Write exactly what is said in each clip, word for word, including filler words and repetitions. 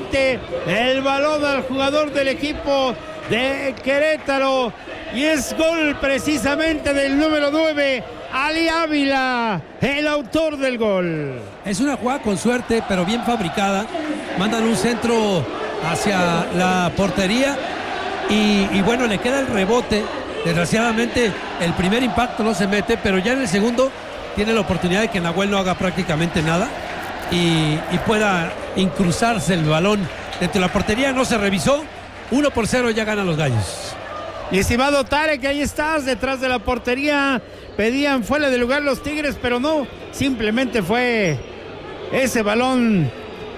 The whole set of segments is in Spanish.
mete el balón al jugador del equipo de Querétaro y es gol precisamente del número nueve, Ali Ávila, el autor del gol. Es una jugada con suerte, pero bien fabricada. Mandan un centro hacia la portería y, y bueno, le queda el rebote. Desgraciadamente el primer impacto no se mete, pero ya en el segundo tiene la oportunidad de que Nahuel no haga prácticamente nada y, y pueda incrustarse el balón dentro de la portería. No se revisó. Uno por cero, ya ganan los Gallos. Mi estimado Tarek, ahí estás, detrás de la portería. Pedían fuera de lugar los Tigres, pero no, simplemente fue ese balón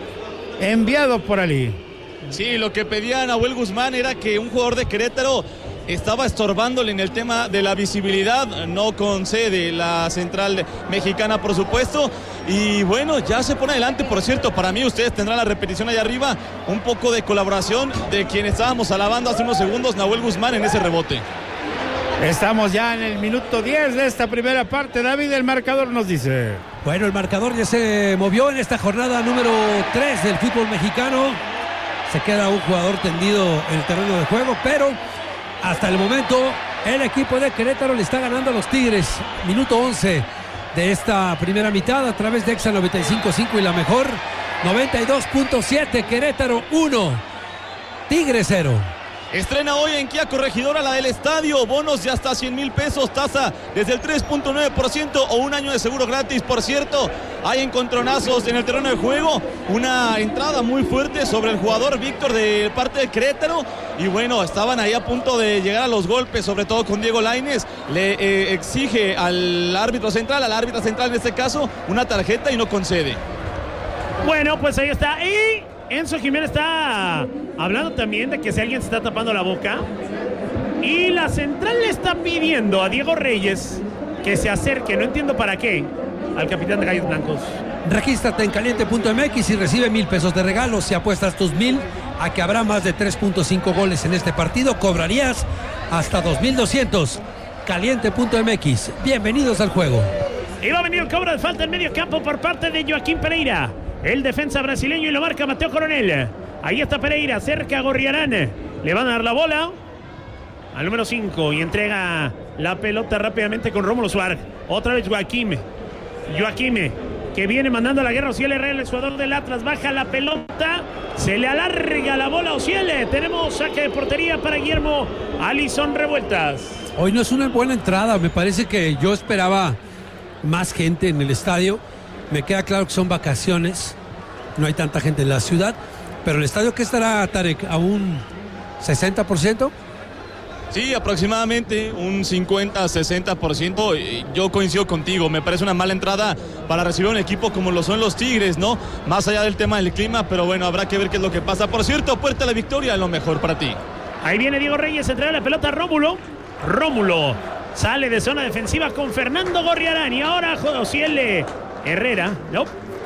enviado por Ali. Sí, lo que pedía Nahuel Guzmán era que un jugador de Querétaro estaba estorbándole en el tema de la visibilidad, no concede la central mexicana, por supuesto, y bueno, ya se pone adelante. Por cierto, para mí ustedes tendrán la repetición allá arriba, un poco de colaboración de quien estábamos alabando hace unos segundos, Nahuel Guzmán, en ese rebote. Estamos ya en el minuto diez de esta primera parte. David, el marcador nos dice. Bueno, el marcador ya se movió en esta jornada número tres del fútbol mexicano. Se queda un jugador tendido en el terreno de juego, pero hasta el momento el equipo de Querétaro le está ganando a los Tigres. Minuto once de esta primera mitad a través de Exa noventa y cinco punto cinco y la mejor noventa y dos punto siete. Querétaro uno, Tigres cero. Estrena hoy en Kia Corregidora la del estadio, bonos de hasta cien mil pesos, tasa desde el tres punto nueve por ciento o un año de seguro gratis. Por cierto, hay encontronazos en el terreno de juego, una entrada muy fuerte sobre el jugador Víctor de parte de Querétaro y bueno, estaban ahí a punto de llegar a los golpes, sobre todo con Diego Lainez. Le eh, exige al árbitro central, al árbitro central en este caso, una tarjeta y no concede. Bueno, pues ahí está. Y Enzo Jiménez está hablando también de que si alguien se está tapando la boca. Y la central le está pidiendo a Diego Reyes que se acerque, no entiendo para qué, al capitán de Gallos Blancos. Regístrate en caliente punto m x y recibe mil pesos de regalo. Si apuestas tus mil a que habrá más de tres punto cinco goles en este partido, cobrarías hasta dos mil doscientos. caliente punto m x. Bienvenidos al juego. Y va a venir el cobro de falta en medio campo por parte de Joaquín Pereira, el defensa brasileño, y lo marca Mateo Coronel. Ahí está Pereira, cerca a Gorriarán. Le van a dar la bola al número cinco y entrega la pelota rápidamente con Rómulo Suárez. Otra vez Joaquín. Joaquín, que viene mandando la guerra a Ociel Herrera, el jugador del Atlas. Baja la pelota, se le alarga la bola a Ociel. Tenemos saque de portería para Guillermo Alison Revueltas. Hoy no es una buena entrada, me parece que yo esperaba más gente en el estadio. Me queda claro que son vacaciones, no hay tanta gente en la ciudad, pero el estadio, ¿qué estará, Tarek? ¿A un sesenta por ciento? Sí, aproximadamente un cincuenta a sesenta por ciento. Yo coincido contigo, me parece una mala entrada para recibir un equipo como lo son los Tigres, ¿no? Más allá del tema del clima, pero bueno, habrá que ver qué es lo que pasa. Por cierto, Puerta a la Victoria, lo mejor para ti. Ahí viene Diego Reyes, entrega la pelota a Rómulo. Rómulo sale de zona defensiva con Fernando Gorriarán y ahora Ociel Herrera, no,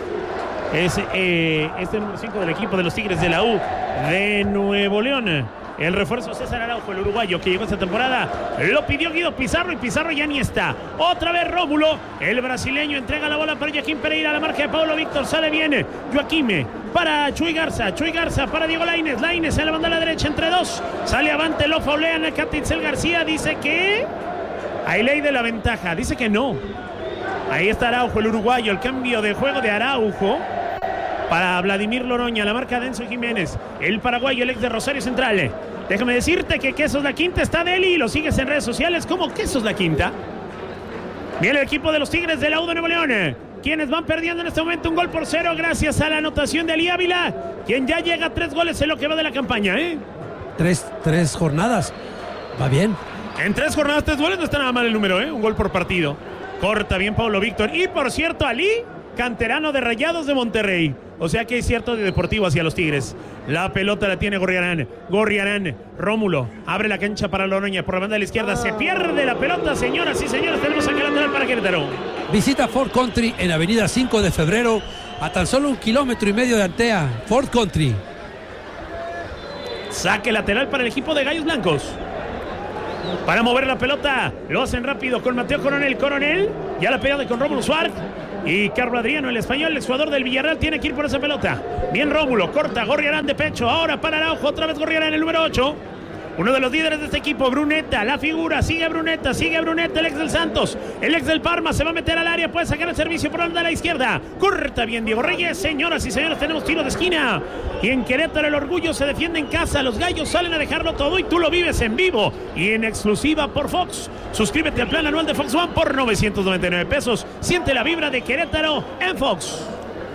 es eh, este número cinco del equipo de los Tigres de la U de Nuevo León. El refuerzo César Araujo, el uruguayo que llegó esta temporada, lo pidió Guido Pizarro y Pizarro ya ni está. Otra vez Rómulo, el brasileño, entrega la bola para Joaquín Pereira, la marca de Pablo Víctor, sale bien Joaquín para Chuy Garza, Chuy Garza para Diego Lainez, Lainez en la banda a la derecha entre dos, sale avante, lo faulean a Catitzel García, dice que hay ley de la ventaja, dice que no. Ahí está Araujo, el uruguayo, el cambio de juego de Araujo para Vladimir Loroña, la marca de Enzo Jiménez, el paraguayo, el ex de Rosario Central. Déjame decirte que Quesos La Quinta está de él y lo sigues en redes sociales como Quesos La Quinta. Viene el equipo de los Tigres de la U de Nuevo León, quienes van perdiendo en este momento un gol por cero gracias a la anotación de Ali Ávila, quien ya llega a tres goles en lo que va de la campaña, ¿eh? Tres, tres jornadas, va bien. En tres jornadas, tres goles, no está nada mal el número, ¿eh? Un gol por partido. Corta bien Pablo Víctor. Y por cierto, Ali, canterano de Rayados de Monterrey. O sea que hay cierto de Deportivo hacia los Tigres. La pelota la tiene Gorriarán. Gorriarán, Rómulo, abre la cancha para Loroña por la banda de la izquierda. Se pierde la pelota, señoras y señores. Tenemos aquí lateral para Querétaro. Visita Ford Country en avenida cinco de febrero, a tan solo un kilómetro y medio de Antea. Ford Country. Saque lateral para el equipo de Gallos Blancos. Para mover la pelota, lo hacen rápido con Mateo Coronel. Coronel, ya la pegada con Rómulo Suárez. Y Carlos Adriano, el español, el jugador del Villarreal, tiene que ir por esa pelota. Bien Rómulo, corta, Gorriarán de pecho. Ahora para Araujo, otra vez Gorriarán, el número ocho. Uno de los líderes de este equipo, Brunetta, la figura, sigue Brunetta, sigue Brunetta, el ex del Santos, el ex del Parma, se va a meter al área, puede sacar el servicio por la izquierda, corta bien Diego Reyes, señoras y señores, tenemos tiro de esquina, y en Querétaro el orgullo se defiende en casa, los gallos salen a dejarlo todo y tú lo vives en vivo y en exclusiva por Fox. Suscríbete al plan anual de Fox One por novecientos noventa y nueve pesos, siente la vibra de Querétaro en Fox.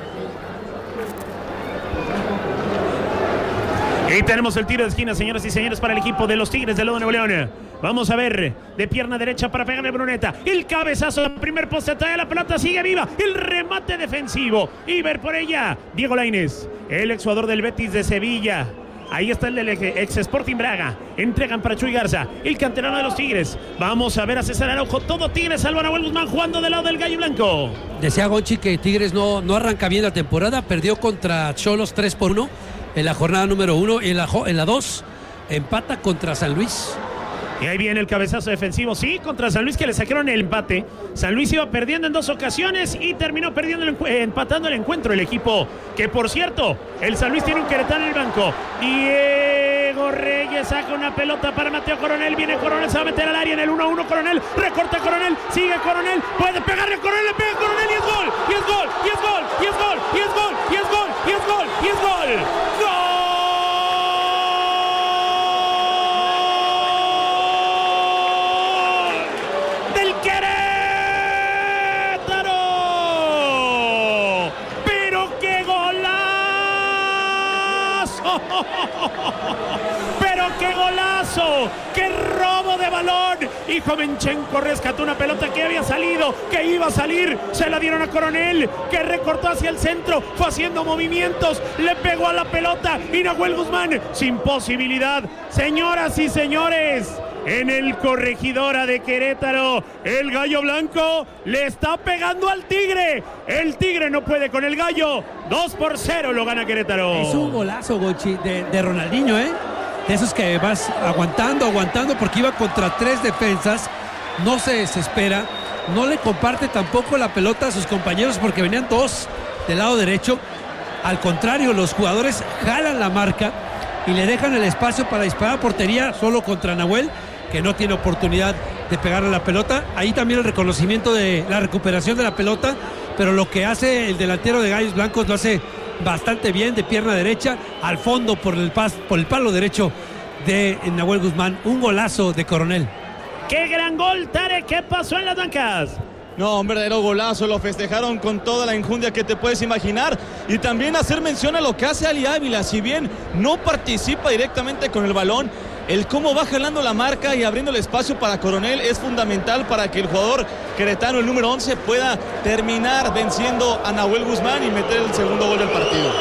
Y tenemos el tiro de esquina, señoras y señores, para el equipo de los Tigres de Lodo Nuevo León. Vamos a ver, de pierna derecha para pegarle a Brunetta. El cabezazo, el primer poste, trae la pelota, sigue viva. El remate defensivo. Y ver por ella, Diego Lainez, el exjugador del Betis de Sevilla. Ahí está el del ex Sporting Braga. Entregan para Chuy Garza, el canterano de los Tigres. Vamos a ver a César Araujo. Todo Tigres, salvo a Nahuel Guzmán jugando del lado del Gallo Blanco. Decía Gonchi que Tigres no, no arranca bien la temporada. Perdió contra Xolos tres por uno en la jornada número uno. Y en la, en la dos empata contra San Luis. Y ahí viene el cabezazo defensivo, sí, contra San Luis, que le sacaron el empate. San Luis iba perdiendo en dos ocasiones y terminó perdiendo el, eh, empatando el encuentro el equipo. Que por cierto, el San Luis tiene un queretano en el banco. Diego Reyes saca una pelota para Mateo Coronel. Viene Coronel, se va a meter al área en el uno a uno. Coronel, recorta Coronel, sigue Coronel, puede pegarle a Coronel, le pega a Coronel y es gol, y es gol, y es gol, y es gol, y es gol, y es gol, y es gol, y es gol, ¡gol! Pero qué golazo, qué robo de balón. Y Jovenchenko rescató una pelota que había salido, que iba a salir, se la dieron a Coronel, que recortó hacia el centro, fue haciendo movimientos, le pegó a la pelota y Nahuel Guzmán sin posibilidad. Señoras y señores, en el Corregidora de Querétaro, el Gallo Blanco le está pegando al Tigre. El Tigre no puede con el Gallo. dos por cero lo gana Querétaro. Es un golazo, Gochi, de, de Ronaldinho, ¿eh? De esos que vas aguantando, aguantando, porque iba contra tres defensas. No se desespera. No le comparte tampoco la pelota a sus compañeros porque venían dos del lado derecho. Al contrario, los jugadores jalan la marca y le dejan el espacio para disparar a portería solo contra Nahuel, que no tiene oportunidad de pegarle la pelota. Ahí también el reconocimiento de la recuperación de la pelota, pero lo que hace el delantero de Gallos Blancos lo hace bastante bien, de pierna derecha, al fondo por el, pas, por el palo derecho de Nahuel Guzmán. Un golazo de Coronel. ¡Qué gran gol, Tarek! ¿Qué pasó en las bancas? No, un verdadero golazo, lo festejaron con toda la enjundia que te puedes imaginar. Y también hacer mención a lo que hace Ali Ávila, si bien no participa directamente con el balón, el cómo va jalando la marca y abriendo el espacio para Coronel es fundamental para que el jugador queretano, el número once, pueda terminar venciendo a Nahuel Guzmán y meter el segundo gol del partido.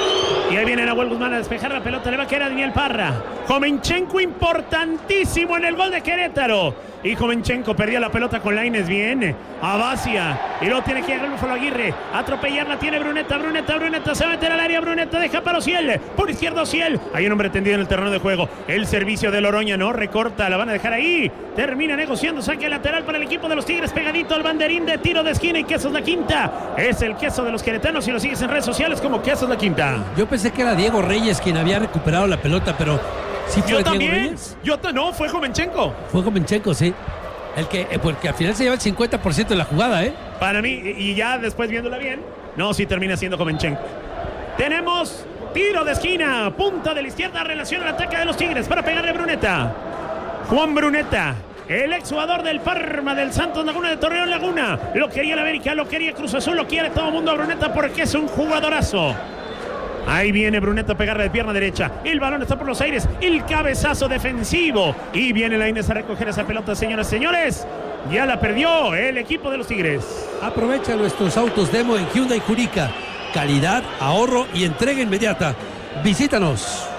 Y ahí viene Nahuel Guzmán a despejar la pelota, le va a quedar a Daniel Parra. Jovenchenko importantísimo en el gol de Querétaro. Y Jovenchenko perdía la pelota con Lainez, bien. Abacia. Y luego tiene que llegar Búfalo Aguirre. Atropellarla tiene Brunetta, Brunetta, Brunetta. Se va a meter al área, Brunetta deja para Ociel. Por izquierda Ociel. Hay un hombre tendido en el terreno de juego. El servicio de Loroña no recorta, la van a dejar ahí. Termina negociando, saque lateral para el equipo de los Tigres, pegadito al banderín de tiro de esquina. Y Quesos La Quinta. Es el queso de los queretanos y lo sigues en redes sociales como Quesos La Quinta. Yo pensé que era Diego Reyes quien había recuperado la pelota, pero sí fue Yo Diego también. Reyes. Yo ta- no, fue Jovenchenko. Fue Jovenchenko, sí. El que, porque al final se lleva el cincuenta por ciento de la jugada, ¿eh? Para mí, y ya después viéndola bien, no, sí termina siendo Jovenchenko. Tenemos tiro de esquina, punta de la izquierda, relación al ataque de los Tigres para pegarle a Brunetta. Juan Brunetta, el exjugador del Parma, del Santos Laguna, de Torreón Laguna. Lo quería el América, lo quería Cruz Azul, lo quiere todo el mundo a Brunetta porque es un jugadorazo. Ahí viene Brunetta a pegarle de pierna derecha. El balón está por los aires. El cabezazo defensivo. Y viene Lainez a recoger esa pelota, señoras y señores. Ya la perdió el equipo de los Tigres. Aprovecha nuestros autos demo en Hyundai Jurica. Calidad, ahorro y entrega inmediata. Visítanos.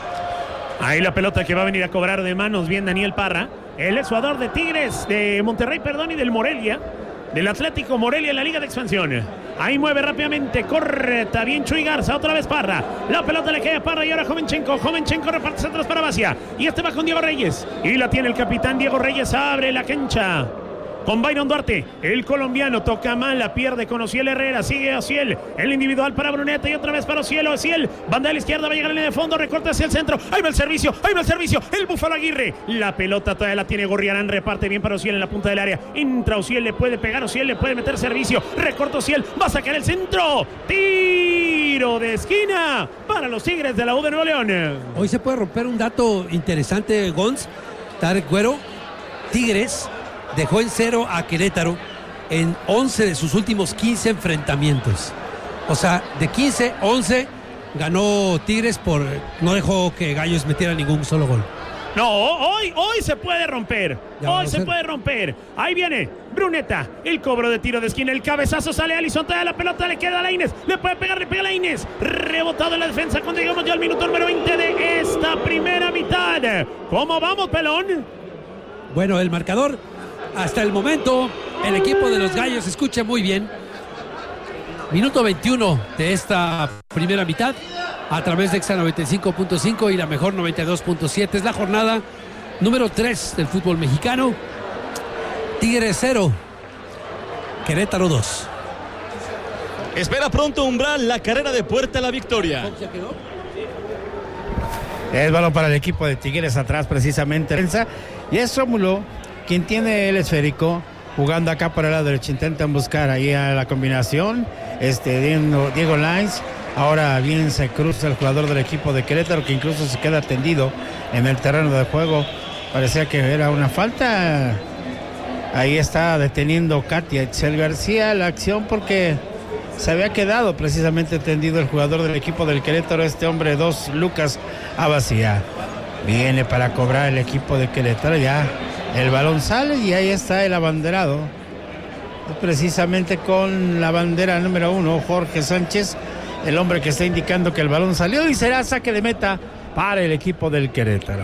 Ahí la pelota que va a venir a cobrar de manos. Bien Daniel Parra. El exjugador de Tigres, de Monterrey, perdón, y del Morelia. Del Atlético Morelia en la Liga de Expansión. Ahí mueve rápidamente, corta bien Chuy Garza, otra vez Parra. La pelota le queda a Parra y ahora Jovenchenko. Jovenchenko reparte centros para Abacia. Y este va con Diego Reyes. Y la tiene el capitán Diego Reyes, abre la cancha. con Byron Duarte. El colombiano toca mal, la pierde con Ociel Herrera. Sigue Ociel, el individual para Bruneta y otra vez para Ociel. Ociel, banda de la izquierda, va a llegar en línea de fondo, recorta hacia el centro. Ahí va el servicio, ahí va el servicio. El Búfalo Aguirre. La pelota todavía la tiene Gorriarán, reparte bien para Ociel en la punta del área. Entra Ociel, le puede pegar Ociel, le puede meter servicio. Recorta Ociel, va a sacar el centro. Tiro de esquina para los Tigres de la U de Nuevo León. Hoy se puede romper un dato interesante, Gonz. Tarek Güero. Tigres dejó en cero a Querétaro en once de sus últimos quince enfrentamientos. O sea, de quince, once ganó Tigres por no dejó que Gallos metiera ningún solo gol. No, hoy, hoy se puede romper. Ya hoy se ser. puede romper. Ahí viene Bruneta. El cobro de tiro de esquina. El cabezazo sale a Alisson. Toda la pelota le queda a Lainez. Le puede pegar, le pega a Lainez. Rebotado en la defensa cuando llegamos ya al minuto número veinte de esta primera mitad. ¿Cómo vamos, pelón? Bueno, el marcador hasta el momento, el equipo de los Gallos escucha muy bien. Minuto veintiuno de esta primera mitad a través de Exa noventa y cinco punto cinco y la mejor noventa y dos punto siete. Es la jornada número tres del fútbol mexicano. Tigres cero, Querétaro dos. Espera pronto Umbral, la carrera de puerta a la victoria. Es balón para el equipo de Tigres atrás precisamente. Y es Rómulo quien tiene el esférico. Jugando acá por el lado derecho, intentan buscar ahí a la combinación. Este Diego, Diego Lainez. Ahora bien se cruza el jugador del equipo de Querétaro, que incluso se queda tendido en el terreno de juego. Parecía que era una falta. Ahí está deteniendo Katia Itzel García la acción porque se había quedado precisamente tendido el jugador del equipo del Querétaro, este hombre dos, Lucas Abasía. Viene para cobrar el equipo de Querétaro, ya el balón sale y ahí está el abanderado. Precisamente con la bandera número uno, Jorge Sánchez, el hombre que está indicando que el balón salió y será saque de meta para el equipo del Querétaro.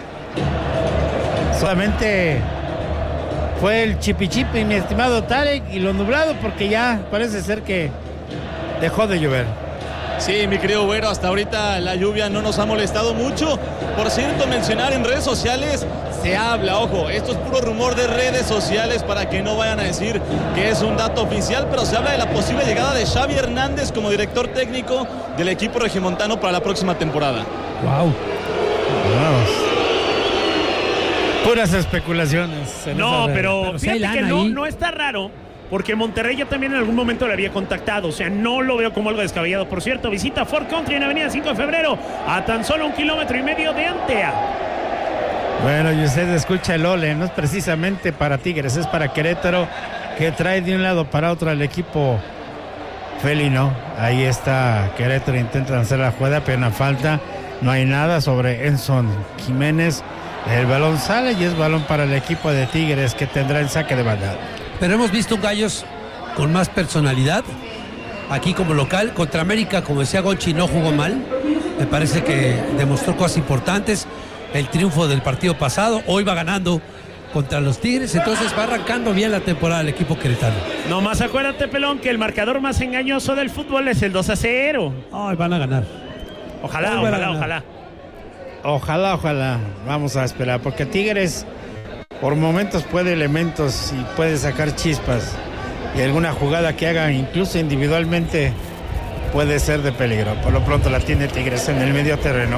Solamente fue el chipichipi, mi estimado Tarek, y lo nublado porque ya parece ser que dejó de llover. Sí, mi querido Güero, hasta ahorita la lluvia no nos ha molestado mucho. Por cierto, mencionar en redes sociales, se habla, ojo, esto es puro rumor de redes sociales para que no vayan a decir que es un dato oficial, pero se habla de la posible llegada de Xavi Hernández como director técnico del equipo regiomontano para la próxima temporada. Wow. Vamos. Puras especulaciones. No, pero, pero fíjate que no, no está raro. Porque Monterrey ya también en algún momento le había contactado. O sea, no lo veo como algo descabellado. Por cierto, visita Ford Country en Avenida cinco de febrero, a tan solo un kilómetro y medio de Antea. Bueno, y usted escucha el ole. No es precisamente para Tigres, es para Querétaro, que trae de un lado para otro al equipo felino. Ahí está Querétaro, intentan hacer la jugada, pero una falta. No hay nada sobre Enson Jiménez. El balón sale y es balón para el equipo de Tigres, que tendrá el saque de banda. Pero hemos visto Gallos con más personalidad aquí como local. Contra América, como decía Gonchi, no jugó mal. Me parece que demostró cosas importantes. El triunfo del partido pasado, hoy va ganando contra los Tigres, entonces va arrancando bien la temporada el equipo queretano. Nomás acuérdate, pelón, que el marcador más engañoso del fútbol es el dos a cero. Ay, van a ganar. Ojalá, ojalá, ganar. ojalá. Ojalá, ojalá. Vamos a esperar, porque Tigres por momentos puede elementos y puede sacar chispas, y alguna jugada que haga incluso individualmente puede ser de peligro. Por lo pronto la tiene Tigres en el medio terreno.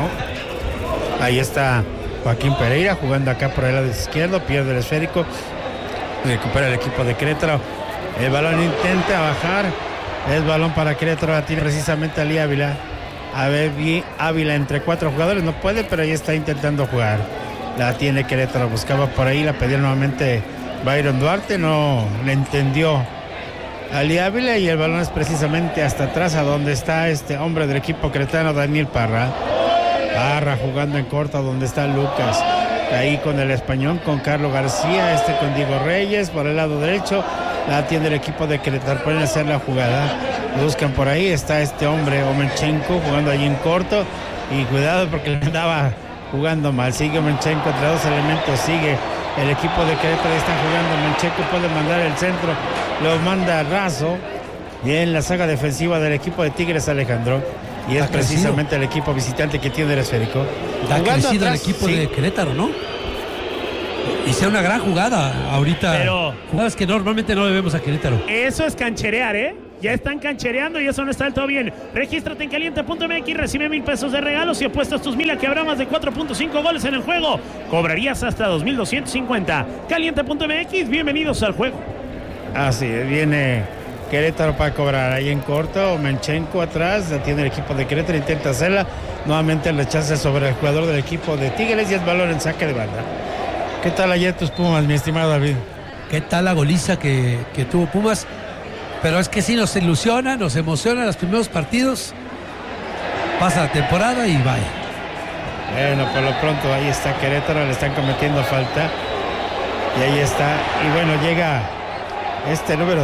Ahí está Joaquín Pereira jugando acá por el lado izquierdo, pierde el esférico, recupera el equipo de Querétaro. El balón intenta bajar, es balón para Querétaro, la tiene precisamente Ali Ávila. A ver, Ávila entre cuatro jugadores, no puede, pero ahí está intentando jugar. La tiene Querétaro, buscaba por ahí, la pedía nuevamente Byron Duarte, no le entendió Ali Ávila y el balón es precisamente hasta atrás, a donde está este hombre del equipo queretano, Daniel Parra. Parra jugando en corto, donde está Lucas. Ahí con el español, con Carlos García, este con Diego Reyes, por el lado derecho. La tiene el equipo de Querétaro, pueden hacer la jugada. Buscan por ahí, está este hombre, Omenchenko, jugando allí en corto. Y cuidado porque le andaba jugando mal. Sigue Omenchenko entre dos elementos, sigue el equipo de Querétaro, están jugando. Omenchenko puede mandar el centro, lo manda raso. Bien, la saga defensiva del equipo de Tigres, Alejandro. Y es precisamente el equipo visitante que tiene el esférico. Ha crecido el equipo sí. de Querétaro, ¿no? Hice una gran jugada ahorita. Pero- jugadas que normalmente no le vemos a Querétaro. Eso es cancherear, ¿eh? Ya están canchereando y eso no está del todo bien. Regístrate en caliente punto m x, recibe mil pesos de regalos y apuestas tus mil a que habrá más de cuatro punto cinco goles en el juego. Cobrarías hasta dos mil doscientos cincuenta. caliente punto m x, bienvenidos al juego. Así es, viene Querétaro para cobrar ahí en corto. Menchenko atrás, tiene el equipo de Querétaro, intenta hacerla. Nuevamente el rechace sobre el jugador del equipo de Tigres y es balón en saque de banda. ¿Qué tal ayer tus Pumas, mi estimado David? ¿Qué tal la goliza que, que tuvo Pumas? Pero es que sí nos ilusiona, nos emociona los primeros partidos. Pasa la temporada y vaya. Bueno, por lo pronto ahí está Querétaro, le están cometiendo falta. Y ahí está. Y bueno, llega este número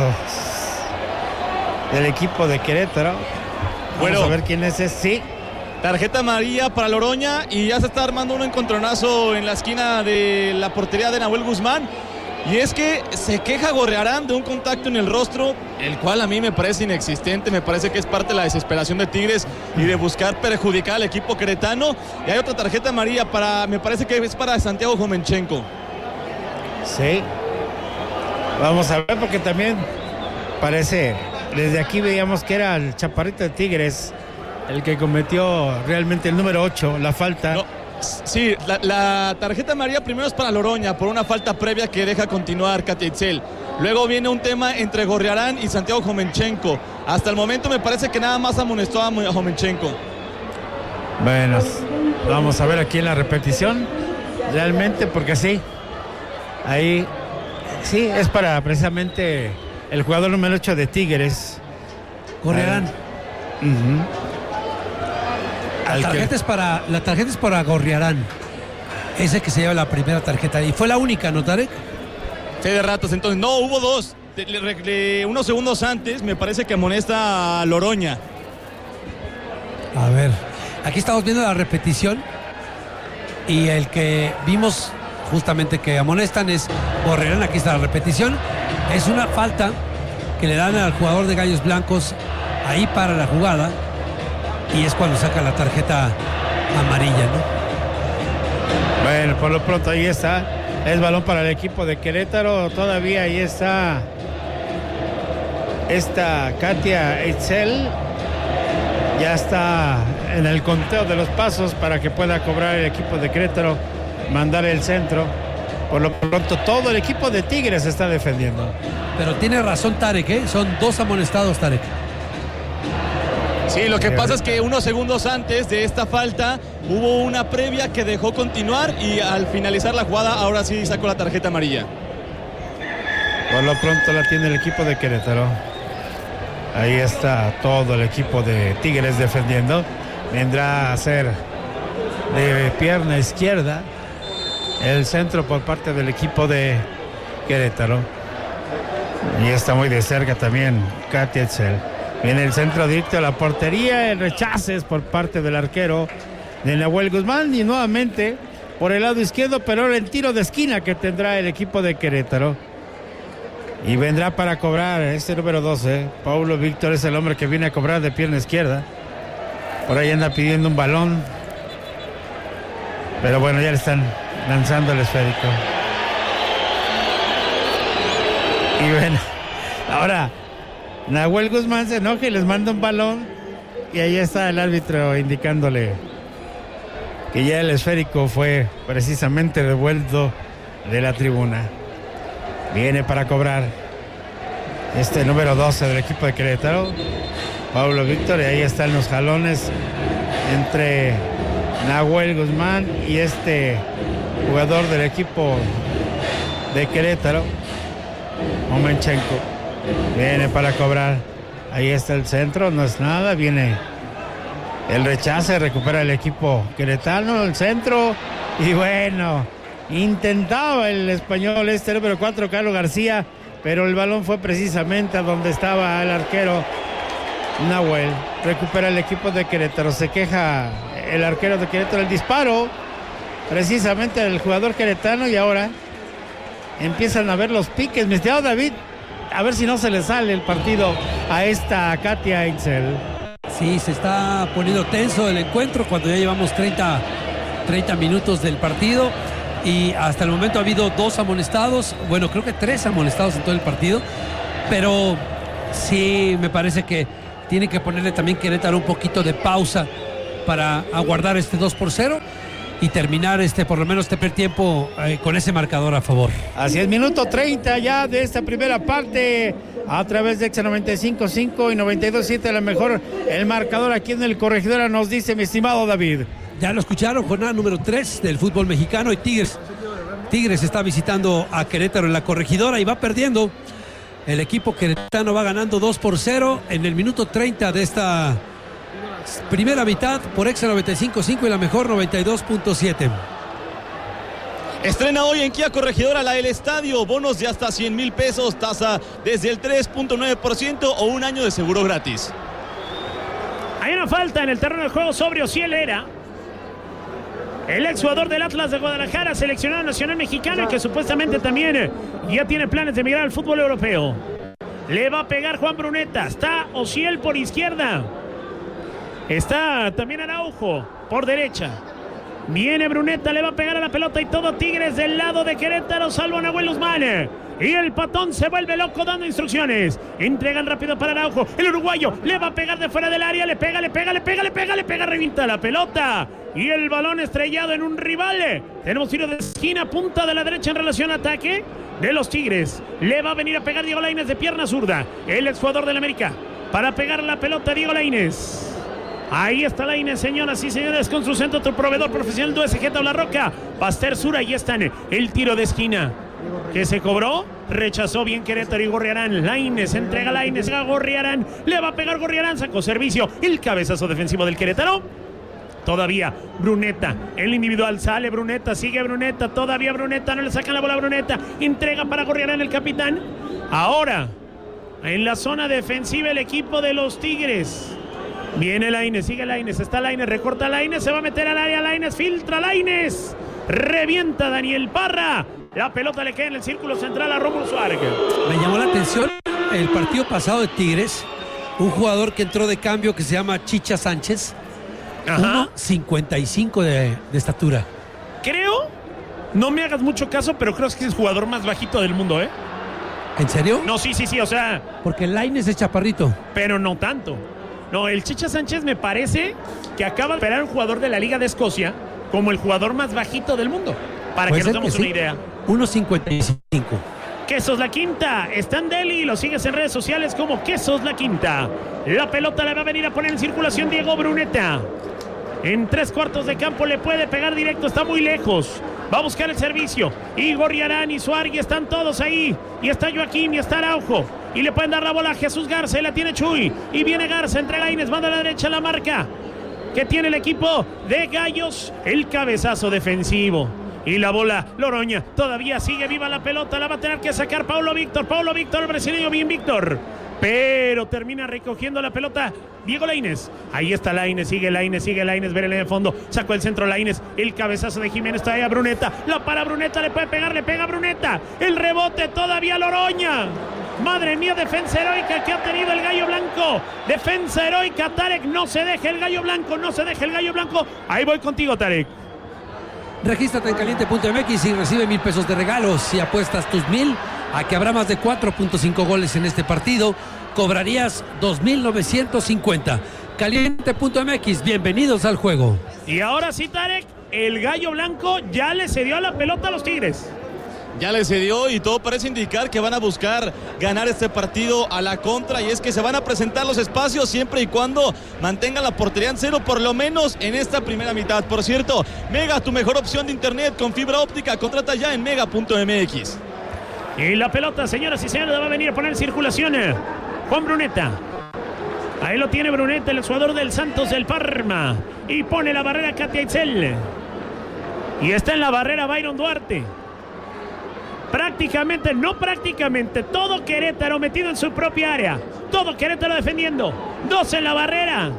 del equipo de Querétaro. Vamos Bueno. a ver quién es ese. Sí. Tarjeta amarilla para Loroña y ya se está armando un encontronazo en la esquina de la portería de Nahuel Guzmán. Y es que se queja Gorriarán de un contacto en el rostro, el cual a mí me parece inexistente, me parece que es parte de la desesperación de Tigres y de buscar perjudicar al equipo queretano. Y hay otra tarjeta amarilla para, me parece que es para Santiago Jomenchenko. Sí. Vamos a ver porque también parece, desde aquí veíamos que era el chaparrito de Tigres el que cometió realmente el número ocho, la falta. No, sí, la, la tarjeta amarilla primero es para Loroña por una falta previa que deja continuar Katia Itzel. Luego viene un tema entre Gorriarán y Santiago Jomenchenko. Hasta el momento me parece que nada más amonestó a Jomenchenko. Bueno, vamos a ver aquí en la repetición, realmente, porque sí, ahí, sí, es para precisamente el jugador número ocho de Tigres. Gorriarán. Uh-huh. La tarjeta, es para, la tarjeta es para Gorriarán. Ese que se lleva la primera tarjeta. Y fue la única, ¿no, Tarek? Fe de ratas, entonces. No, hubo dos. De, de, de, unos segundos antes, me parece que amonesta a Loroña. A ver, aquí estamos viendo la repetición. Y el que vimos justamente que amonestan es Gorriarán. Aquí está la repetición. Es una falta que le dan al jugador de Gallos Blancos ahí para la jugada. Y es cuando saca la tarjeta amarilla, ¿no? Bueno, por lo pronto ahí está. Es balón para el equipo de Querétaro. Todavía ahí está esta Katia Itzel. Ya está en el conteo de los pasos para que pueda cobrar el equipo de Querétaro, mandar el centro. Por lo pronto todo el equipo de Tigres está defendiendo. Pero tiene razón Tarek, ¿eh? Son dos amonestados, Tarek. Sí, lo que pasa es que unos segundos antes de esta falta hubo una previa que dejó continuar y al finalizar la jugada ahora sí sacó la tarjeta amarilla. Por lo pronto la tiene el equipo de Querétaro. Ahí está todo el equipo de Tigres defendiendo. Vendrá a hacer de pierna izquierda el centro por parte del equipo de Querétaro. Y está muy de cerca también Katia Itzel. Viene el centro directo a la portería, el rechace es por parte del arquero de Nahuel Guzmán y nuevamente por el lado izquierdo, pero ahora el tiro de esquina que tendrá el equipo de Querétaro. Y vendrá para cobrar este número doce. Paulo Víctor es el hombre que viene a cobrar de pierna izquierda. Por ahí anda pidiendo un balón. Pero bueno, ya le están lanzando el esférico. Y bueno, ahora Nahuel Guzmán se enoja y les manda un balón. Y ahí está el árbitro indicándole que ya el esférico fue precisamente devuelto de la tribuna. Viene para cobrar este número doce del equipo de Querétaro, Paulo Víctor, y ahí están los jalones entre Nahuel Guzmán y este jugador del equipo de Querétaro, Jomenchenko. Viene para cobrar, ahí está el centro, no es nada, viene el rechace, recupera el equipo queretano, el centro, y bueno, intentaba el español este número cuatro, Carlos García, pero el balón fue precisamente a donde estaba el arquero Nahuel. Recupera el equipo de Querétaro, se queja el arquero de Querétaro, el disparo precisamente del jugador queretano, y ahora empiezan a ver los piques. Mi estimado David, a ver si no se le sale el partido a esta Katia Itzel. Sí, se está poniendo tenso el encuentro cuando ya llevamos treinta minutos del partido. y hasta el momento ha habido dos amonestados, bueno, creo que tres amonestados en todo el partido, pero sí me parece que tiene que ponerle también Querétaro un poquito de pausa para aguardar este dos por cero y terminar este por lo menos este primer tiempo eh, con ese marcador a favor. Así es, minuto treinta ya de esta primera parte a través de Exa noventa y cinco punto cinco y noventa y dos punto siete, a lo mejor el marcador aquí en el Corregidora nos dice mi estimado David. Ya lo escucharon, jornada número tres del fútbol mexicano y Tigres. Tigres está visitando a Querétaro en la Corregidora y va perdiendo. El equipo queretano va ganando dos por cero en el minuto treinta de esta primera mitad por Exa noventa y cinco punto cinco y la mejor noventa y dos punto siete. Estrena hoy en Kia Corregidora la del estadio, bonos de hasta cien mil pesos, tasa desde el tres punto nueve por ciento o un año de seguro gratis. Hay una falta en el terreno de juego sobre Ociel Era, el exjugador del Atlas de Guadalajara, seleccionado nacional mexicano y que supuestamente también ya tiene planes de migrar al fútbol europeo. Le va a pegar Juan Bruneta, está Ociel por izquierda, está también Araujo por derecha. Viene Bruneta, le va a pegar a la pelota y todo Tigres del lado de Querétaro, salvo Nahuel Guzmán. Y el patón se vuelve loco dando instrucciones. Entregan rápido para Araujo. El uruguayo le va a pegar de fuera del área. Le pega, le pega, le pega, le pega, le pega. Revienta la pelota. Y el balón estrellado en un rival. Tenemos tiro de esquina, punta de la derecha en relación a ataque de los Tigres. Le va a venir a pegar Diego Lainez de pierna zurda. El exjugador del América. Para pegar la pelota Diego Lainez. Ahí está Lainez, señoras y señores, con su centro, tu proveedor profesional de U S G Tabla Roca. Pasteur Sur, ahí están. El tiro de esquina que se cobró, rechazó bien Querétaro y Gorriarán. Lainez, entrega Lainez a Gorriarán, le va a pegar Gorriarán, sacó servicio, el cabezazo defensivo del Querétaro. Todavía Bruneta, el individual, sale Bruneta, sigue Bruneta, todavía Bruneta, no le sacan la bola a Bruneta, entrega para Gorriarán el capitán. Ahora, en la zona defensiva el equipo de los Tigres. Viene Lainez, sigue Lainez, está Lainez, recorta Lainez, se va a meter al área Lainez, filtra Lainez, revienta Daniel Parra. La pelota le queda en el círculo central a Rómulo Suárez. Me llamó la atención el partido pasado de Tigres, un jugador que entró de cambio que se llama Chicha Sánchez, uno cincuenta y cinco de, de estatura. Creo, no me hagas mucho caso, pero creo que es el jugador más bajito del mundo, ¿eh? ¿En serio? No, sí, sí, sí, o sea... Porque Lainez es chaparrito. Pero no tanto. No, el Chicha Sánchez me parece que acaba de esperar un jugador de la Liga de Escocia como el jugador más bajito del mundo. Para que nos demos una idea. uno cincuenta y cinco. Quesos La Quinta, está en Delhi, lo sigues en redes sociales como Quesos La Quinta. La pelota le va a venir a poner en circulación Diego Bruneta. En tres cuartos de campo le puede pegar directo, está muy lejos. Va a buscar el servicio. Y Gorriarán y Suárez están todos ahí. Y está Joaquín y está Araujo. Y le pueden dar la bola a Jesús Garza y la tiene Chuy. Y viene Garza, entrega Lainez, manda a la derecha la marca que tiene el equipo de Gallos. El cabezazo defensivo. Y la bola, Loroña, todavía sigue viva la pelota, la va a tener que sacar Paulo Víctor, Paulo Víctor, el brasileño, bien Víctor, pero termina recogiendo la pelota Diego Lainez. Ahí está Lainez, sigue Lainez, sigue Lainez, ver el de fondo, sacó el centro Lainez, el cabezazo de Jiménez, todavía Bruneta, la para Bruneta, le puede pegar, le pega Bruneta, el rebote todavía Loroña. Madre mía, defensa heroica que ha tenido el Gallo Blanco, defensa heroica, Tarek, no se deje el Gallo Blanco, no se deje el Gallo Blanco, ahí voy contigo, Tarek. Regístrate en caliente punto m x y recibe mil pesos de regalos. Si apuestas tus mil a que habrá más de cuatro punto cinco goles en este partido, cobrarías dos mil novecientos cincuenta. caliente punto m x, bienvenidos al juego. Y ahora sí, Tarek, el Gallo Blanco ya le cedió la pelota a los Tigres. Ya le cedió y todo parece indicar que van a buscar ganar este partido a la contra, y es que se van a presentar los espacios siempre y cuando mantengan la portería en cero, por lo menos en esta primera mitad. Por cierto, Mega, tu mejor opción de internet con fibra óptica, contrata ya en mega punto m x. Y la pelota, señoras y señores, va a venir a poner en circulación Juan Bruneta. Ahí lo tiene Bruneta, el jugador del Santos del Parma, y pone la barrera Katia Itzel. Y está en la barrera Byron Duarte. Prácticamente, no prácticamente, todo Querétaro metido en su propia área. Todo Querétaro defendiendo. Dos en la barrera.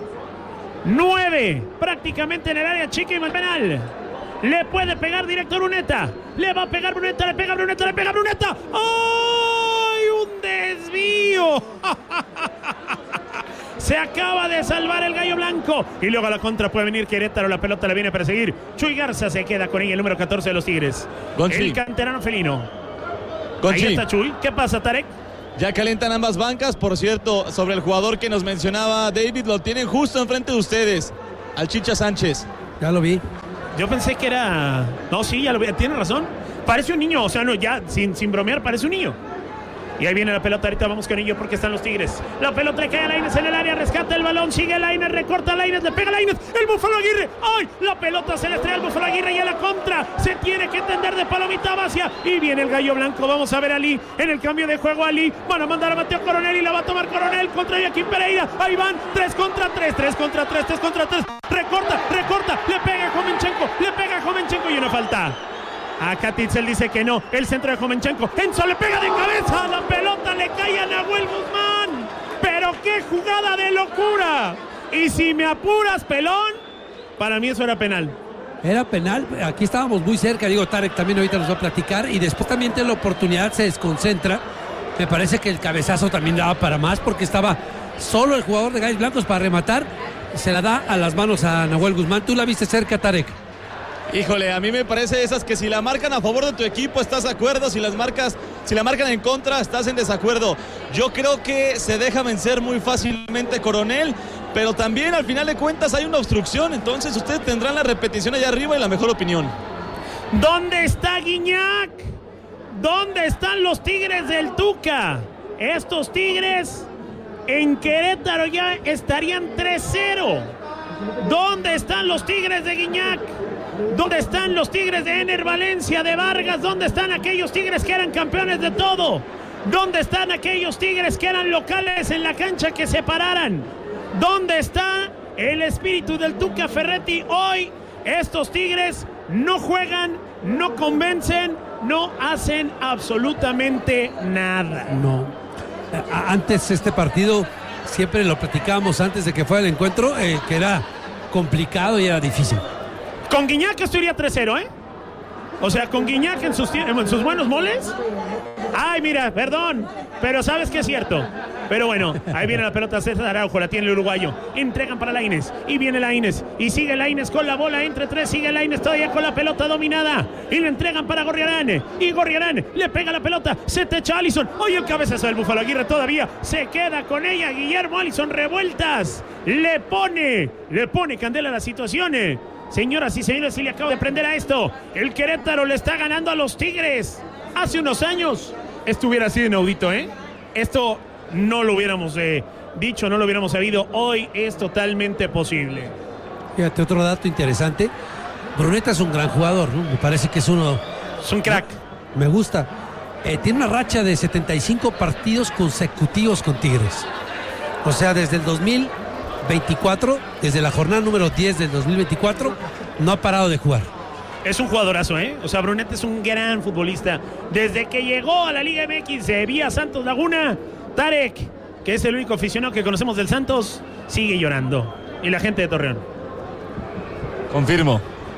Nueve prácticamente en el área chica y más penal. Le puede pegar directo a Bruneta. Le va a pegar Bruneta, le pega Bruneta, le pega Bruneta. ¡Ay! Un desvío. Se acaba de salvar el Gallo Blanco. Y luego a la contra puede venir Querétaro. La pelota la viene a perseguir. Chuy Garza se queda con ella, el número catorce de los Tigres. Gonchi. El canterano felino. Gonchi. Ahí está Chuy. ¿Qué pasa, Tarek? Ya calentan ambas bancas. Por cierto, sobre el jugador que nos mencionaba David, lo tienen justo enfrente de ustedes. Al Chicha Sánchez. Ya lo vi. Yo pensé que era... No, sí, ya lo vi. Tiene razón. Parece un niño. O sea, no, ya, sin, sin bromear, parece un niño. Y ahí viene la pelota, ahorita vamos con ello porque están los Tigres. La pelota le cae a Lainez en el área, rescata el balón, sigue Lainez, recorta a Lainez, le pega a Lainez, el Búfalo Aguirre. ¡Ay! La pelota se le estrella al Búfalo Aguirre y a la contra se tiene que tender de palomita hacia. Y viene el Gallo Blanco, vamos a ver a Ali en el cambio de juego. Ali, van a mandar a Mateo Coronel y la va a tomar Coronel contra Joaquín Pereira. Ahí van, tres contra tres, tres contra tres, tres contra tres. Recorta, recorta, le pega a Jovenchenko, le pega a Jovenchenko y una falta. Acá Titzel dice que no. El centro de Jovenchenko. Enzo le pega de cabeza. La pelota le cae a Nahuel Guzmán. Pero qué jugada de locura. Y si me apuras, Pelón, para mí eso era penal. Era penal. Aquí estábamos muy cerca. Digo, Tarek también ahorita nos va a platicar. Y después también tiene la oportunidad, se desconcentra. Me parece que el cabezazo también daba para más porque estaba solo el jugador de Gallos Blancos para rematar. Se la da a las manos a Nahuel Guzmán. ¿Tú la viste cerca, Tarek? Híjole, a mí me parece esas que si la marcan a favor de tu equipo estás de acuerdo, si las marcas, si la marcan en contra estás en desacuerdo. Yo creo que se deja vencer muy fácilmente Coronel, pero también al final de cuentas hay una obstrucción, entonces ustedes tendrán la repetición allá arriba y la mejor opinión. ¿Dónde está Guiñac? ¿Dónde están los Tigres del Tuca? Estos Tigres en Querétaro ya estarían tres cero. ¿Dónde están los Tigres de Guiñac? ¿Dónde están los Tigres de Ener Valencia, de Vargas? ¿Dónde están aquellos Tigres que eran campeones de todo? ¿Dónde están aquellos Tigres que eran locales en la cancha que se pararan? ¿Dónde está el espíritu del Tuca Ferretti? Hoy estos Tigres no juegan, no convencen, no hacen absolutamente nada. No. Antes este partido, siempre lo platicábamos antes de que fuera el encuentro, eh, que era complicado y era difícil. Con Guiñac esto iría tres cero, ¿eh? O sea, con Guiñac en sus, en sus buenos moles. Ay, mira, perdón, pero sabes que es cierto. Pero bueno, ahí viene la pelota César Araujo, la tiene el uruguayo. Entregan para Lainez, y viene Lainez, y sigue Lainez con la bola entre tres, sigue Lainez todavía con la pelota dominada. Y le entregan para Gorriarán, y Gorriarán le pega la pelota, se te echa Allison. Hoy el cabezazo del Búfalo Aguirre todavía se queda con ella. Guillermo Allison, revueltas. Le pone, le pone candela a la situación. Señoras y señores, si le acabo de prender a esto, el Querétaro le está ganando a los Tigres. Hace unos años esto hubiera sido inaudito, ¿eh? Esto no lo hubiéramos eh, dicho, no lo hubiéramos sabido. Hoy es totalmente posible. Fíjate, otro dato interesante. Bruneta es un gran jugador, ¿no? Me parece que es uno... Es un crack. Me gusta. Eh, tiene una racha de setenta y cinco partidos consecutivos con Tigres. O sea, desde el dos mil veinticuatro, desde la jornada número diez del dos mil veinticuatro, no ha parado de jugar. Es un jugadorazo, ¿eh? O sea, Bruneta es un gran futbolista. Desde que llegó a la Liga M X de vía Santos Laguna, Tarek, que es el único aficionado que conocemos del Santos, sigue llorando. Y la gente de Torreón. Confirmo.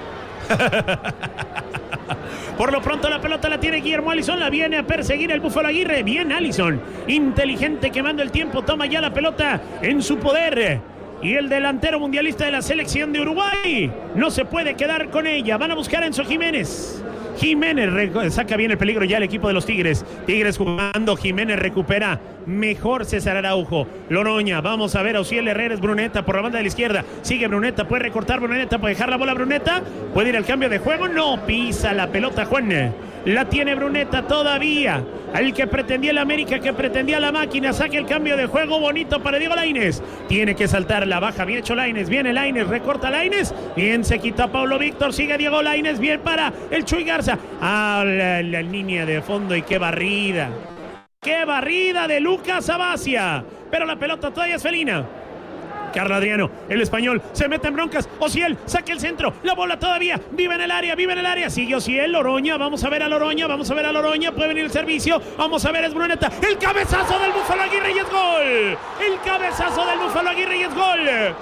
Por lo pronto la pelota la tiene Guillermo Allison, la viene a perseguir el Búfalo Aguirre. Bien Allison, inteligente, quemando el tiempo, toma ya la pelota en su poder. Y el delantero mundialista de la selección de Uruguay no se puede quedar con ella. Van a buscar a Enzo Jiménez. Jiménez saca bien el peligro ya el equipo de los Tigres. Tigres jugando, Jiménez recupera mejor César Araujo. Loroña, vamos a ver a Ociel Herrera, Bruneta por la banda de la izquierda. Sigue Bruneta, puede recortar Bruneta, puede dejar la bola Bruneta. Puede ir al cambio de juego, no, pisa la pelota Juan. La tiene Bruneta todavía. Al que pretendía el América, que pretendía la máquina. Saque el cambio de juego bonito para Diego Lainez. Tiene que saltar la baja. Bien hecho Lainez. Viene Lainez. Recorta Lainez. Bien se quita Pablo Víctor. Sigue Diego Lainez. Bien para el Chuy Garza. Ah, la, la línea de fondo y qué barrida. Qué barrida de Lucas Abacia. Pero la pelota todavía es felina. Carlos Adriano, el español, se mete en broncas. Ociel, saque el centro. La bola todavía. Vive en el área, vive en el área. Sigue Ociel, Loroña. Vamos a ver a Loroña, vamos a ver a Loroña. Puede venir el servicio. Vamos a ver, es Bruneta. El cabezazo del Búfalo Aguirre y es gol. El cabezazo del Búfalo Aguirre y es gol.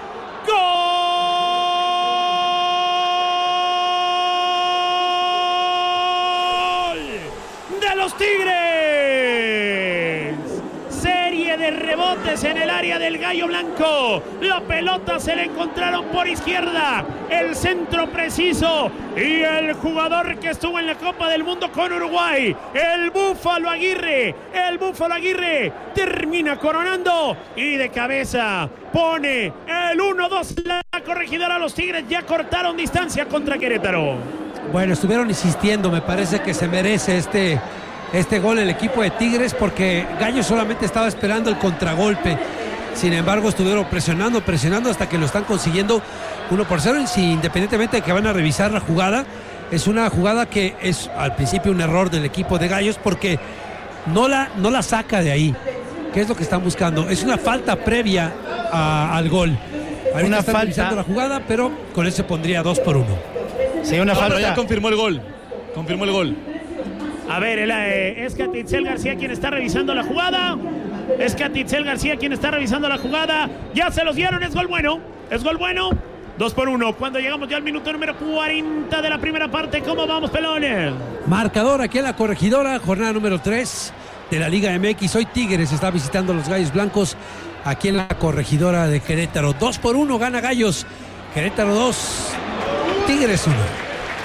¡Gol! ¡De los Tigres! Serie de rebotes en el área del Gallo Blanco. La pelota se le encontraron por izquierda. El centro preciso. Y el jugador que estuvo en la Copa del Mundo con Uruguay, el Búfalo Aguirre. El Búfalo Aguirre termina coronando. Y de cabeza pone el uno dos. La corregidora. Los Tigres ya cortaron distancia contra Querétaro. Bueno, estuvieron insistiendo. Me parece que se merece este... Este gol el equipo de Tigres, porque Gallo solamente estaba esperando el contragolpe. Sin embargo, estuvieron presionando, presionando hasta que lo están consiguiendo uno por cero. Y independientemente de que van a revisar la jugada, es una jugada que es al principio un error del equipo de Gallos, porque no la, no la saca de ahí. ¿Qué es lo que están buscando? Es una falta previa a, al gol. Ahorita una están falta. revisando la jugada, pero con eso se pondría dos por uno. Sí, una no, falta. pero ya confirmó el gol. Confirmó el gol. A ver, el, eh, es Catitzel García quien está revisando la jugada. Es Catitzel García quien está revisando la jugada. Ya se los dieron, es gol bueno. Es gol bueno. Dos por uno. Cuando llegamos ya al minuto número cuarenta de la primera parte. ¿Cómo vamos, pelones? Marcador aquí en la corregidora, jornada número tres de la Liga M X. Hoy Tigres está visitando a los Gallos Blancos aquí en la corregidora de Querétaro. Dos por uno gana Gallos. Querétaro dos, Tigres uno.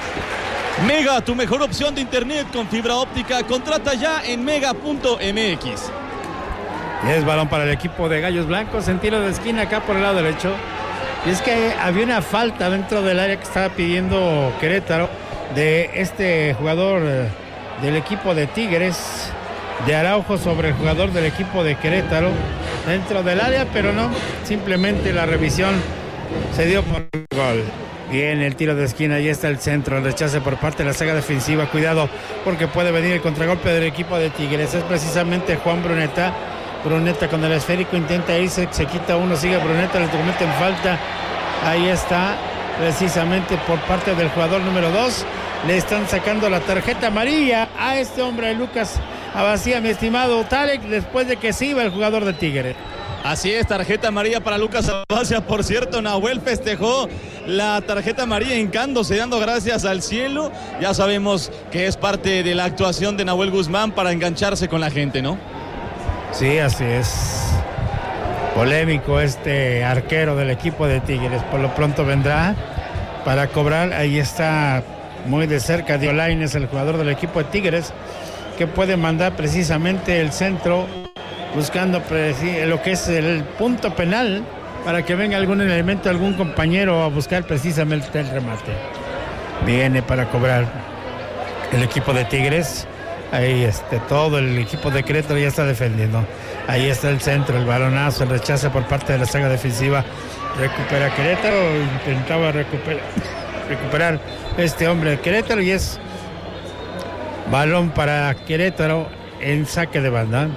Mega, tu mejor opción de internet con fibra óptica. Contrata ya en mega punto m x. Y es balón para el equipo de Gallos Blancos en tiro de esquina acá por el lado derecho. Y es que había una falta dentro del área que estaba pidiendo Querétaro de este jugador del equipo de Tigres, de Araujo, sobre el jugador del equipo de Querétaro dentro del área, pero no, simplemente la revisión se dio por gol. Bien, el tiro de esquina, ahí está el centro, el rechace por parte de la saga defensiva. Cuidado, porque puede venir el contragolpe del equipo de Tigres. Es precisamente Juan Bruneta. Bruneta con el esférico intenta irse, se quita uno, sigue Bruneta, le cometen falta. Ahí está, precisamente por parte del jugador número dos. Le están sacando la tarjeta amarilla a este hombre, Lucas Abasía, mi estimado Tarek, después de que se iba el jugador de Tigres. Así es, tarjeta amarilla para Lucas Abasía. Por cierto, Nahuel festejó la tarjeta amarilla hincándose, dando gracias al cielo. Ya sabemos que es parte de la actuación de Nahuel Guzmán para engancharse con la gente, ¿no? Sí, así es. Polémico este arquero del equipo de Tigres. Por lo pronto vendrá para cobrar. Ahí está muy de cerca Dio Lainez, el jugador del equipo de Tigres, que puede mandar precisamente el centro, buscando lo que es el punto penal, para que venga algún elemento, algún compañero a buscar precisamente el remate. Viene para cobrar el equipo de Tigres. Ahí este, todo el equipo de Querétaro ya está defendiendo. Ahí está el centro, el balonazo, el rechace por parte de la saga defensiva. Recupera Querétaro, intentaba recuperar, recuperar este hombre de Querétaro, y es balón para Querétaro en saque de banda.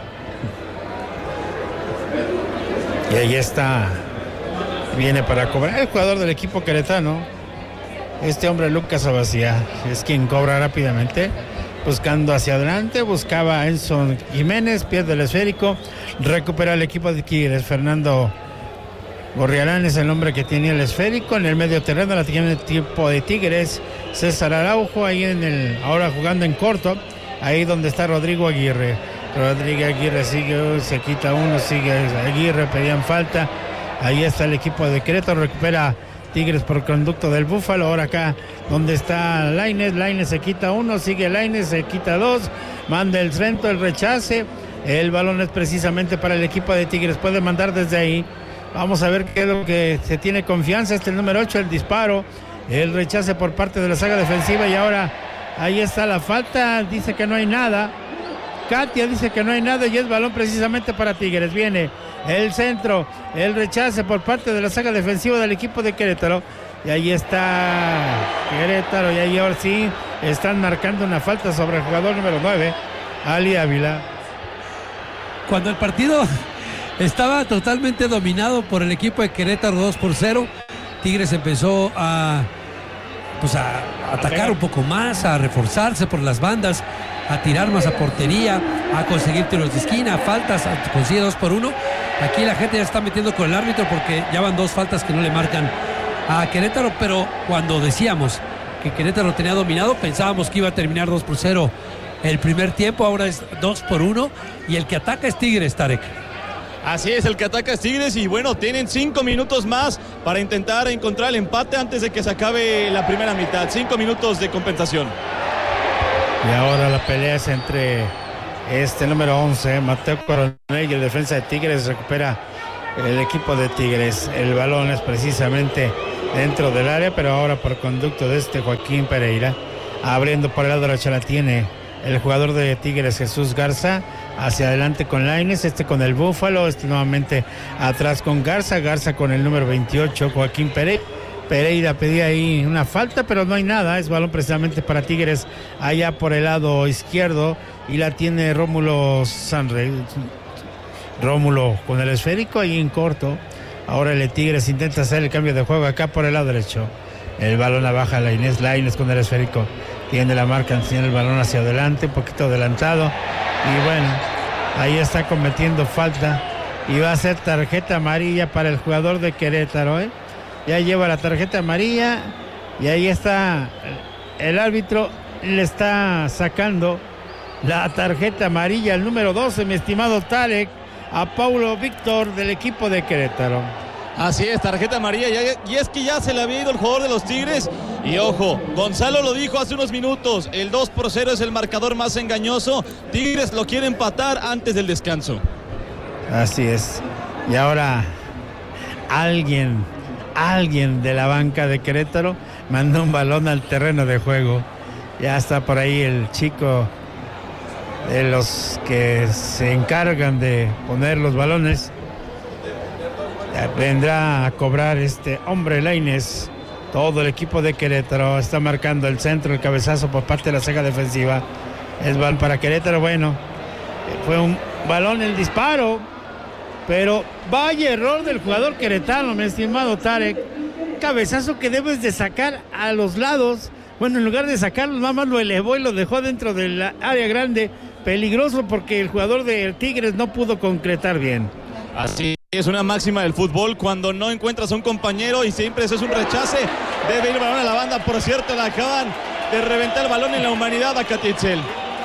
Y ahí está, viene para cobrar el jugador del equipo queretano, este hombre Lucas Abasía, es quien cobra rápidamente, buscando hacia adelante, buscaba a Enzo Jiménez, pierde el esférico, recupera el equipo de Tigres. Fernando Gorriarán es el hombre que tenía el esférico, en el medio terreno la tiene el equipo de Tigres, César Araujo, ahí en el, ahora jugando en corto, ahí donde está Rodrigo Aguirre. Rodrigo Aguirre sigue, se quita uno, sigue Aguirre, pedían falta. Ahí está el equipo de Querétaro, recupera Tigres por conducto del Búfalo. Ahora acá donde está Lainez, Lainez se quita uno, sigue Lainez, se quita dos, manda el centro, el rechace. El balón es precisamente para el equipo de Tigres, puede mandar desde ahí. Vamos a ver qué es lo que se tiene confianza. Este es el número ocho, el disparo, el rechace por parte de la saga defensiva, y ahora ahí está la falta, dice que no hay nada. Katia dice que no hay nada, y es balón precisamente para Tigres. Viene el centro, el rechace por parte de la saga defensiva del equipo de Querétaro, y ahí está Querétaro, y ahí ahora sí están marcando una falta sobre el jugador número nueve, Ali Ávila. Cuando el partido estaba totalmente dominado por el equipo de Querétaro dos por cero, Tigres empezó a, pues a atacar un poco más, a reforzarse por las bandas, a tirar más a portería, a conseguir tiros de esquina, faltas, consigue dos por uno. Aquí la gente ya está metiendo con el árbitro porque ya van dos faltas que no le marcan a Querétaro, pero cuando decíamos que Querétaro tenía dominado, pensábamos que iba a terminar dos por cero el primer tiempo, ahora es dos por uno, y el que ataca es Tigres, Tarek. Así es, el que ataca es Tigres y bueno, tienen cinco minutos más para intentar encontrar el empate antes de que se acabe la primera mitad. Cinco minutos de compensación. Y ahora la pelea es entre este número once, Mateo Coronel, y el defensa de Tigres. Recupera el equipo de Tigres. El balón es precisamente dentro del área, pero ahora por conducto de este Joaquín Pereira. Abriendo por el lado derecho la tiene el jugador de Tigres, Jesús Garza. Hacia adelante con Lainez, este con el Búfalo, este nuevamente atrás con Garza. Garza con el número veintiocho, Joaquín Pereira. Pereira pedía ahí una falta, pero no hay nada. Es balón precisamente para Tigres allá por el lado izquierdo. Y la tiene Rómulo Sanre. Rómulo con el esférico ahí en corto. Ahora el Tigres intenta hacer el cambio de juego acá por el lado derecho. El balón la baja Lainez. Lainez con el esférico. Tiene la marca, tiene el balón hacia adelante, un poquito adelantado. Y bueno, ahí está cometiendo falta. Y va a ser tarjeta amarilla para el jugador de Querétaro, ¿eh? Ya lleva la tarjeta amarilla. Y ahí está el árbitro. Le está sacando la tarjeta amarilla, el número doce, mi estimado Tarek, a Paulo Víctor del equipo de Querétaro. Así es, tarjeta amarilla, y es que ya se le había ido el jugador de los Tigres. Y ojo, Gonzalo lo dijo hace unos minutos, el dos por cero es el marcador más engañoso. Tigres lo quiere empatar antes del descanso. Así es. Y ahora alguien, alguien de la banca de Querétaro mandó un balón al terreno de juego. Ya está por ahí el chico de los que se encargan de poner los balones. Vendrá a cobrar este hombre Lainez. Todo el equipo de Querétaro está marcando el centro, el cabezazo por parte de la saga defensiva. Es balón para Querétaro. Bueno, fue un balón el disparo, pero vaya error del jugador queretano, mi estimado Tarek. Cabezazo que debes de sacar a los lados. Bueno, en lugar de sacarlo, nada más lo elevó y lo dejó dentro del área grande. Peligroso porque el jugador de Tigres no pudo concretar bien. Así es, una máxima del fútbol. Cuando no encuentras a un compañero y siempre eso es un rechace, debe ir el balón a la banda. Por cierto, le acaban de reventar el balón en la humanidad a Katia Itzel.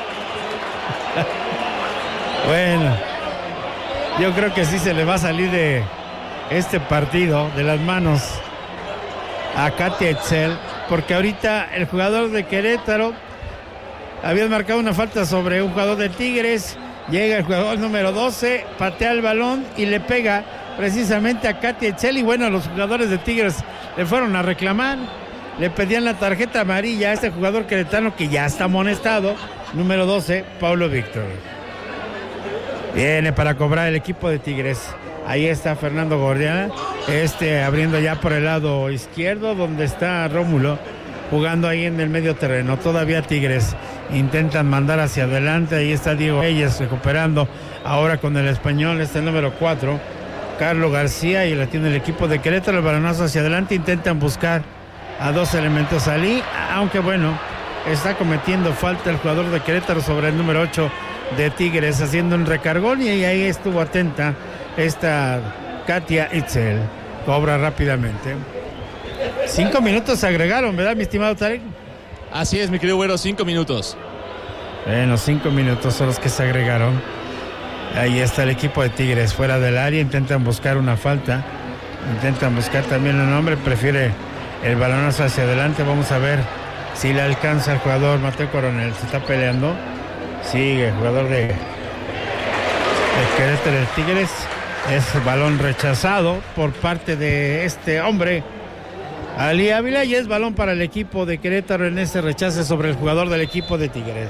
Bueno, yo creo que sí se le va a salir de este partido de las manos a Katia Itzel, porque ahorita el jugador de Querétaro había marcado una falta sobre un jugador de Tigres. Llega el jugador número doce, patea el balón y le pega precisamente a Katia Itzel. Y bueno, los jugadores de Tigres le fueron a reclamar, le pedían la tarjeta amarilla a este jugador queretano que ya está amonestado, número doce, Paulo Víctor. Viene para cobrar el equipo de Tigres. Ahí está Fernando Gordiana, este abriendo ya por el lado izquierdo, donde está Rómulo, jugando ahí en el medio terreno. Todavía Tigres intentan mandar hacia adelante. Ahí está Diego Reyes recuperando ahora con el español, este número cuatro, Carlos García, y la tiene el equipo de Querétaro. El balonazo hacia adelante, intentan buscar a dos elementos allí, aunque bueno, está cometiendo falta el jugador de Querétaro sobre el número ocho de Tigres, haciendo un recargón, y ahí estuvo atenta esta Katia Itzel. Cobra rápidamente. Cinco minutos se agregaron, ¿verdad, mi estimado Tarek? Así es, mi querido güero, cinco minutos. Bueno, cinco minutos son los que se agregaron. Ahí está el equipo de Tigres fuera del área, intentan buscar una falta, intentan buscar también el nombre, prefiere el balonazo hacia adelante. Vamos a ver si le alcanza el jugador Mateo Coronel. Se está peleando, sigue el jugador de, de Querétaro de Tigres. Es balón rechazado por parte de este hombre, Ali Ávila, y es balón para el equipo de Querétaro en ese rechace sobre el jugador del equipo de Tigres.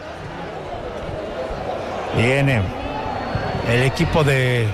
Viene el equipo de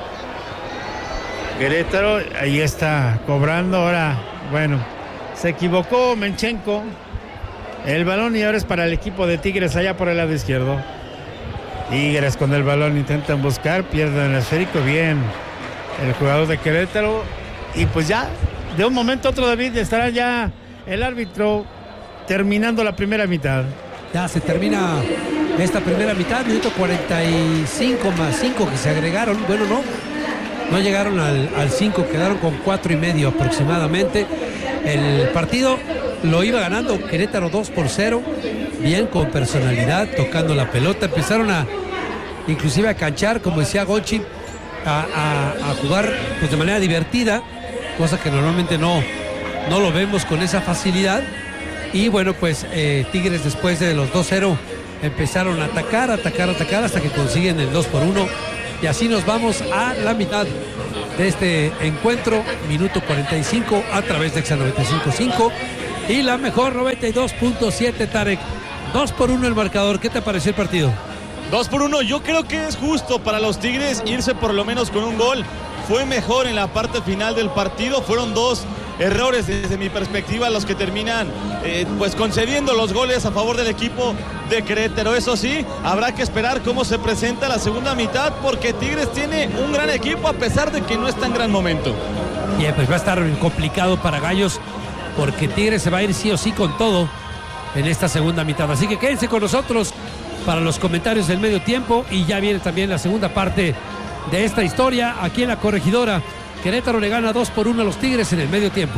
Querétaro, ahí está cobrando. Ahora, bueno, se equivocó Menchenko, el balón, y ahora es para el equipo de Tigres allá por el lado izquierdo. Tigres con el balón intentan buscar, pierden el esférico. Bien, el jugador de Querétaro, y pues ya de un momento a otro, David, estará ya el árbitro terminando la primera mitad. Ya se termina esta primera mitad, minuto cuarenta y cinco más cinco que se agregaron. Bueno, no, no llegaron al, al cinco, quedaron con cuatro y medio aproximadamente. El partido lo iba ganando Querétaro dos por cero, bien, con personalidad, tocando la pelota. Empezaron a, inclusive a canchar, como decía Gochi, a, a, a jugar pues, de manera divertida, cosa que normalmente no, no lo vemos con esa facilidad. Y bueno, pues eh, Tigres después de los dos cero empezaron a atacar, atacar, atacar hasta que consiguen el dos por uno. Y así nos vamos a la mitad de este encuentro, minuto cuarenta y cinco a través de Exa noventa y cinco punto cinco y la mejor noventa y dos punto siete. Tarek, dos por uno el marcador. ¿Qué te pareció el partido? dos por uno, yo creo que es justo para los Tigres irse por lo menos con un gol. Fue mejor en la parte final del partido, fueron dos errores desde mi perspectiva los que terminan eh, pues concediendo los goles a favor del equipo de Querétaro. Eso sí, habrá que esperar cómo se presenta la segunda mitad, porque Tigres tiene un gran equipo a pesar de que no está en gran momento. Bien, pues va a estar complicado para Gallos, porque Tigres se va a ir sí o sí con todo en esta segunda mitad. Así que quédense con nosotros para los comentarios del medio tiempo, y ya viene también la segunda parte de esta historia aquí en La Corregidora. Querétaro le gana dos por uno a los Tigres en el medio tiempo.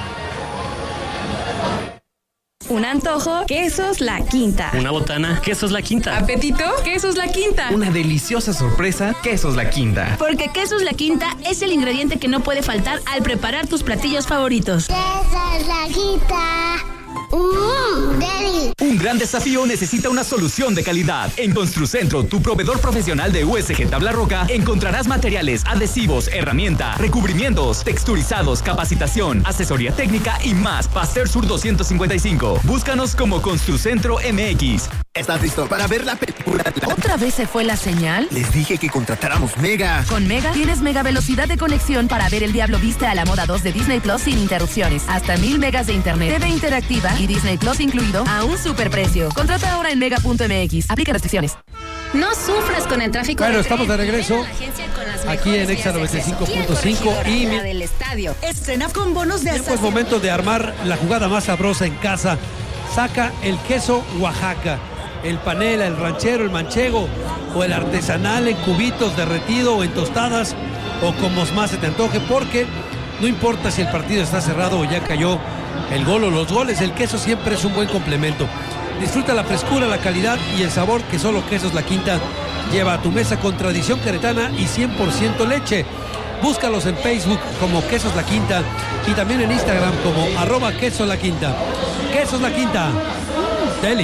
Un antojo, Quesos La Quinta. Una botana, Quesos La Quinta. Apetito, Quesos La Quinta. Una deliciosa sorpresa, Quesos La Quinta. Porque Quesos La Quinta es el ingrediente que no puede faltar al preparar tus platillos favoritos. Quesos La Quinta. Mmm, deli. Un gran desafío necesita una solución de calidad. En Construcentro, tu proveedor profesional de U S G Tabla Roca, encontrarás materiales, adhesivos, herramienta, recubrimientos, texturizados, capacitación, asesoría técnica y más. Pasteur Sur doscientos cincuenta y cinco. Búscanos como Construcentro M X. ¿Estás listo para ver la película? ¿Otra vez se fue la señal? Les dije que contratáramos Mega. Con Mega tienes mega velocidad de conexión para ver El Diablo Viste a la Moda dos de Disney Plus sin interrupciones. Hasta mil megas de internet, T V interactiva y Disney Plus incluido a un superprecio. Contrata ahora en mega punto m x. Aplica restricciones. No sufras con el tráfico. Bueno, de estamos de tren. regreso aquí en Exa noventa y cinco punto cinco y mi... del estadio. Escena con bonos de Tiempo es momento de armar la jugada más sabrosa en casa. Saca el queso Oaxaca, el panela, el ranchero, el manchego o el artesanal en cubitos derretido o en tostadas o como más se te antoje, porque no importa si el partido está cerrado o ya cayó el gol o los goles, el queso siempre es un buen complemento. Disfruta la frescura, la calidad y el sabor que solo Quesos La Quinta lleva a tu mesa, con tradición queretana y cien por ciento leche. Búscalos en Facebook como Quesos La Quinta y también en Instagram como arroba Quesos La Quinta. Quesos La Quinta, deli.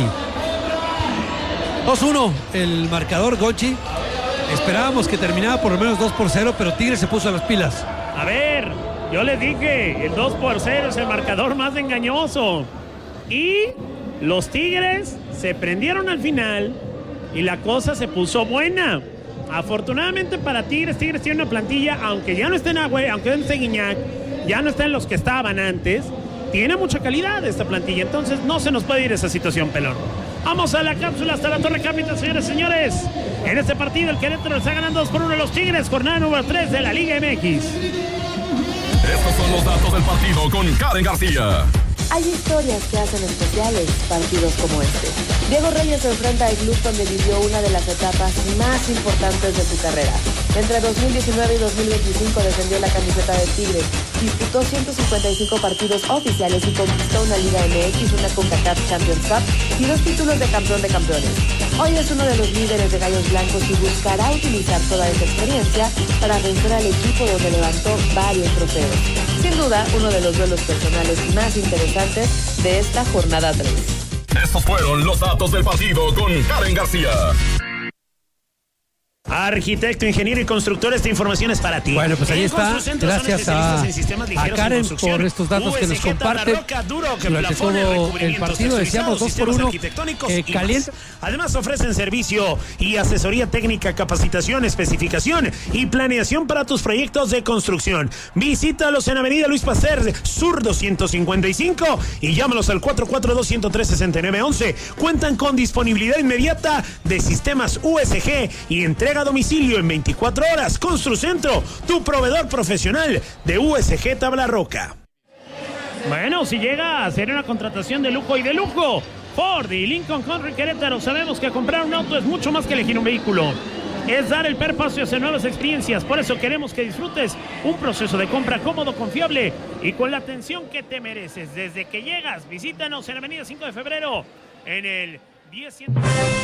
dos uno el marcador, Gochi. Esperábamos que terminara por lo menos dos por cero, pero Tigres se puso a las pilas. A ver, yo les dije, el dos por cero es el marcador más engañoso. Y los Tigres se prendieron al final y la cosa se puso buena. Afortunadamente para Tigres, Tigres tiene una plantilla, aunque ya no esté en Agüe, aunque no esté Guiñac, ya no estén los que estaban antes, tiene mucha calidad esta plantilla, entonces no se nos puede ir esa situación, pelón. Vamos a la cápsula hasta la Torre Capital, señores y señores. En este partido el Querétaro está ganando dos por uno a los Tigres, jornada número tres de la Liga M X. Estos son los datos del partido con Karen García. Hay historias que hacen especiales partidos como este. Diego Reyes se enfrenta al club donde vivió una de las etapas más importantes de su carrera. Entre dos mil diecinueve y dos mil veinticinco defendió la camiseta de Tigres, disputó ciento cincuenta y cinco partidos oficiales y conquistó una Liga M X, una CONCACAF Champions Cup y dos títulos de campeón de campeones. Hoy es uno de los líderes de Gallos Blancos y buscará utilizar toda esa experiencia para vencer al equipo donde levantó varios trofeos. Sin duda, uno de los duelos personales más interesantes de esta jornada tres. Estos fueron los datos del partido con Karen García. Arquitecto, ingeniero y constructor, esta información es para ti. Bueno, pues ahí está. Gracias a, a Karen por estos datos que nos comparte. Durante todo el partido decíamos dos por uno. Eh, caliente. Además ofrecen servicio y asesoría técnica, capacitación, especificación y planeación para tus proyectos de construcción. Visítalos en Avenida Luis Pasteur, Sur doscientos cincuenta y cinco y llámalos al cuatro cuatro dos, uno cero tres, seis nueve uno uno. Cuentan con disponibilidad inmediata de sistemas U S G y entrega a domicilio en veinticuatro horas. Construcentro, tu proveedor profesional de U S G Tabla Roca. Bueno, si llega a ser una contratación de lujo y de lujo, Ford y Lincoln Country Querétaro, sabemos que comprar un auto es mucho más que elegir un vehículo. Es dar el primer paso hacia nuevas experiencias. Por eso queremos que disfrutes un proceso de compra cómodo, confiable y con la atención que te mereces. Desde que llegas, visítanos en Avenida cinco de febrero, en el diez ciento...